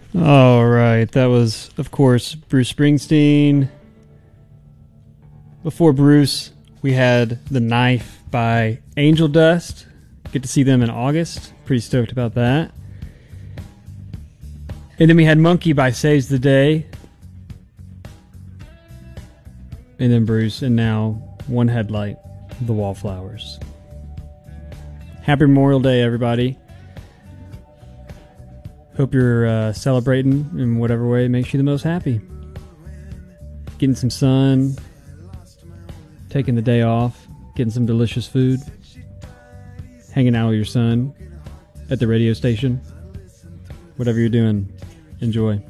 All right, that was, of course, Bruce Springsteen. Before Bruce, we had The Knife by Angel Dust. Get to see them in August. Pretty stoked about that. And then we had Monkey by Saves the Day. And then Bruce, and now One Headlight, The Wallflowers. Happy Memorial Day, everybody. Hope you're celebrating in whatever way makes you the most happy. Getting some sun, taking the day off, getting some delicious food, hanging out with your son at the radio station. Whatever you're doing, enjoy.